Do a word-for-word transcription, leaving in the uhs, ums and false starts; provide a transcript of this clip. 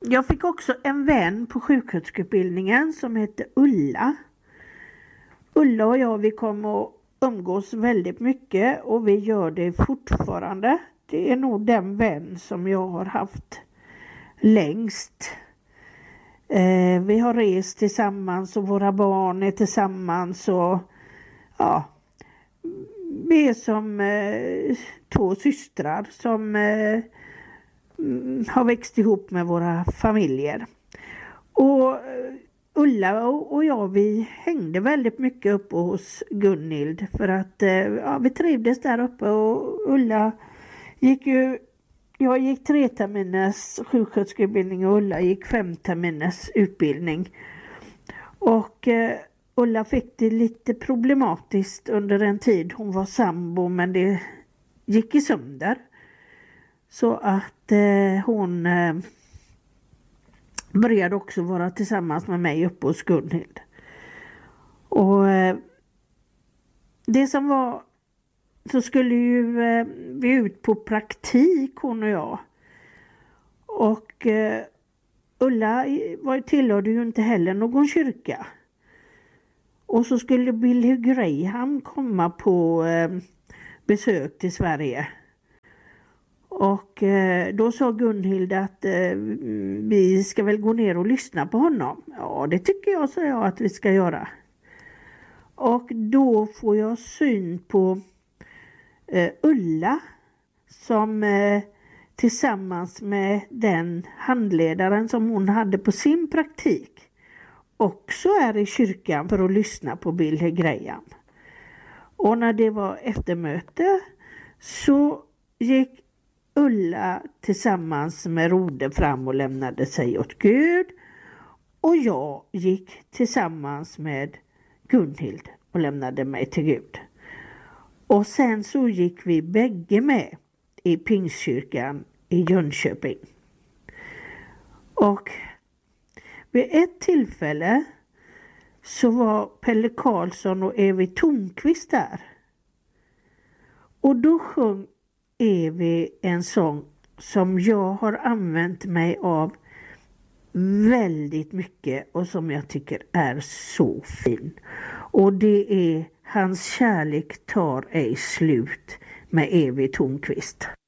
Jag fick också en vän på sjuksköterskeutbildningen som hette Ulla. Ulla och jag, vi kommer att umgås väldigt mycket och vi gör det fortfarande. Det är nog den vän som jag har haft längst. Eh, vi har rest tillsammans och våra barn är tillsammans och ja, vi är som eh, två systrar som eh, har växt ihop med våra familjer. Och eh, Ulla och jag, vi hängde väldigt mycket uppe hos Gunhild för att eh, ja, vi trivdes där uppe och Ulla gick ju, jag gick tre terminers sjuksköterskeutbildning och Ulla gick fem terminers utbildning. Och eh, Ulla fick det lite problematiskt under en tid. Hon var sambo men det gick i sönder. Så att eh, hon eh, började också vara tillsammans med mig uppe hos Gunhild. Och eh, det som var, så skulle ju eh, vi ut på praktik hon och jag. Och eh, Ulla var, tillhörde ju inte heller någon kyrka. Och så skulle Billy Graham komma på eh, besök till Sverige. Och eh, då sa Gunhild att eh, vi ska väl gå ner och lyssna på honom. Ja, det tycker jag, sa jag, att vi ska göra. Och då får jag syn på eh, Ulla som eh, tillsammans med den handledaren som hon hade på sin praktik också är i kyrkan för att lyssna på Billy Graham. Och när det var eftermöte så gick Ulla tillsammans med Rode fram och lämnade sig åt Gud. Och jag gick tillsammans med Gunhild och lämnade mig till Gud. Och sen så gick vi bägge med i Pingstkyrkan i Jönköping. Och vid ett tillfälle så var Pelle Karlsson och Evi Thornqvist där. Och då sjöng Evi en sång som jag har använt mig av väldigt mycket och som jag tycker är så fin. Och det är Hans kärlek tar ej slut med Evi Thornqvist.